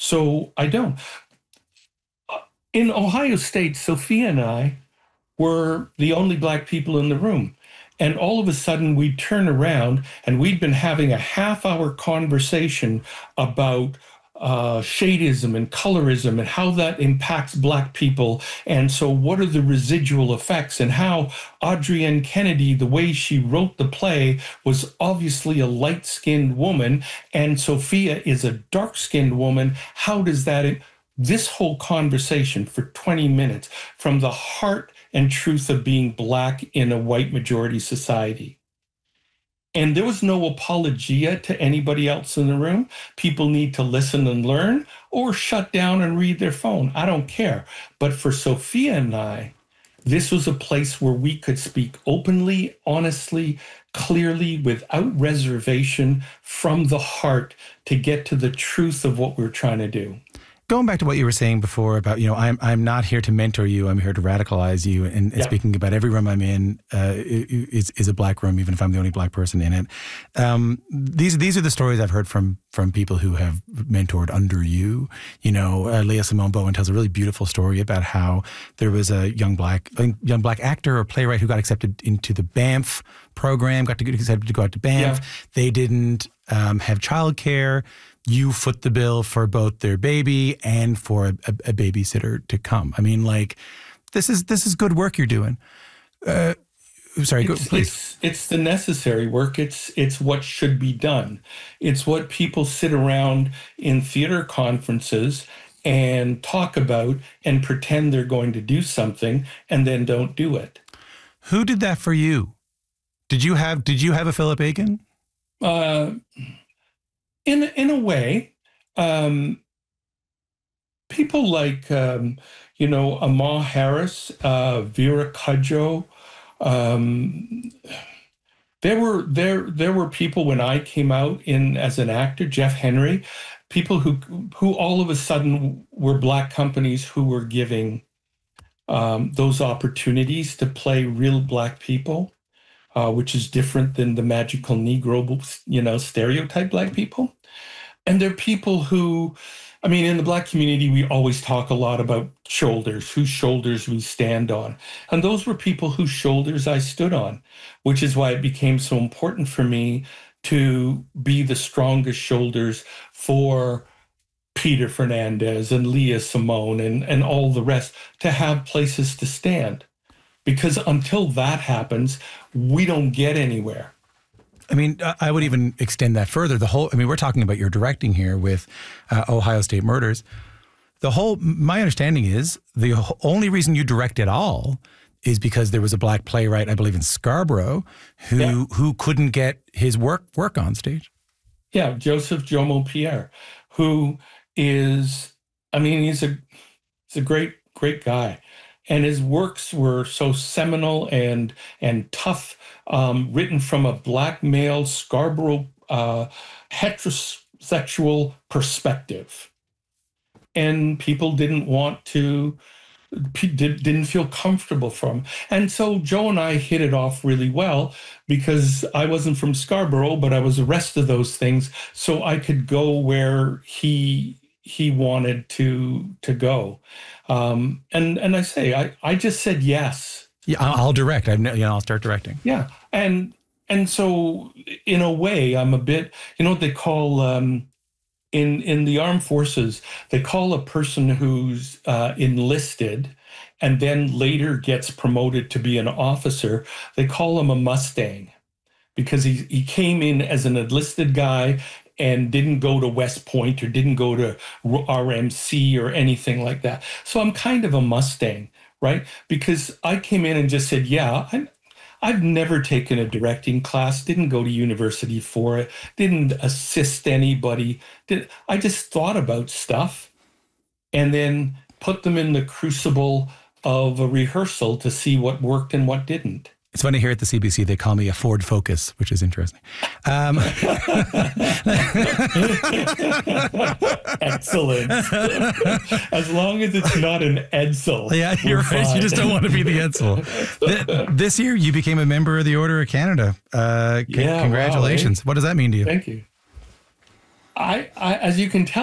So I don't. In Ohio State, Sophia and I were the only Black people in the room. And all of a sudden, we'd turn around and we'd been having a half-hour conversation about shadeism and colorism and how that impacts Black people. And so what are the residual effects, and how Audrey N. Kennedy, the way she wrote the play, was obviously a light-skinned woman, and Sophia is a dark-skinned woman. How does that... This whole conversation for 20 minutes from the heart and truth of being Black in a white majority society. And there was no apologia to anybody else in the room. People need to listen and learn, or shut down and read their phone. I don't care. But for Sophia and I, this was a place where we could speak openly, honestly, clearly, without reservation, from the heart, to get to the truth of what we're trying to do. Going back to what you were saying before about, I'm not here to mentor you, I'm here to radicalize you. And speaking about every room I'm in is a Black room, even if I'm the only Black person in it. These are the stories I've heard from people who have mentored under you. Leah Simone Bowen tells a really beautiful story about how there was a young Black actor or playwright who got accepted into the Banff program, got accepted to go out to Banff. Yeah. They didn't have childcare. You foot the bill for both their baby and for a babysitter to come. I mean, this is good work you're doing. Sorry, please. It's the necessary work. It's what should be done. It's what people sit around in theater conferences and talk about and pretend they're going to do something and then don't do it. Who did that for you? Did you have a Philip Aiken? In a way, people like, Amal Harris, Vera Cudjoe, there were people when I came out as an actor, Jeff Henry, people who all of a sudden were Black companies who were giving those opportunities to play real Black people. Which is different than the magical Negro, stereotype Black people. And they're people who, in the Black community, we always talk a lot about shoulders, whose shoulders we stand on. And those were people whose shoulders I stood on, which is why it became so important for me to be the strongest shoulders for Peter Fernandez and Leah Simone and all the rest, to have places to stand. Because until that happens, we don't get anywhere. I would even extend that further. We're talking about your directing here with Ohio State Murders. My understanding is the only reason you direct at all is because there was a Black playwright, I believe in Scarborough, who couldn't get his work on stage. Yeah, Joseph Jomo Pierre, who is, he's a great guy. And his works were so seminal and tough, written from a Black male Scarborough heterosexual perspective. And people didn't feel comfortable from. And so Joe and I hit it off really well, because I wasn't from Scarborough, but I was the rest of those things. So I could go where he wanted to go. And I say, I just said yes. Yeah, I'll direct. I'll start directing. Yeah. And so in a way, I'm a bit, what they call, in the armed forces, they call a person who's enlisted and then later gets promoted to be an officer, they call him a Mustang, because he came in as an enlisted guy and didn't go to West Point or didn't go to RMC or anything like that. So I'm kind of a Mustang, right? Because I came in and just said, I've never taken a directing class, didn't go to university for it, didn't assist anybody. I just thought about stuff and then put them in the crucible of a rehearsal to see what worked and what didn't. It's funny, here at the CBC, they call me a Ford Focus, which is interesting. Excellent. As long as it's not an Edsel. Yeah, you're right. Fine. You just don't want to be the Edsel. This year, you became a member of the Order of Canada. Congratulations. Wow, what does that mean to you? Thank you. I as you can tell,